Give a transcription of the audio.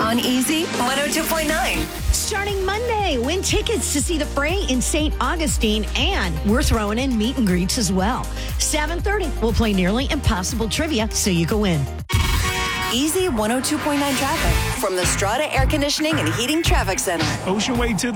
on Easy 102.9. Starting Monday, win tickets to see the Fray in St. Augustine, and we're throwing in meet and greets as well. 7:30, we'll play Nearly Impossible Trivia so you can win. Easy 102.9 traffic from the Strata Air Conditioning and Heating Traffic Center. Ocean Way to the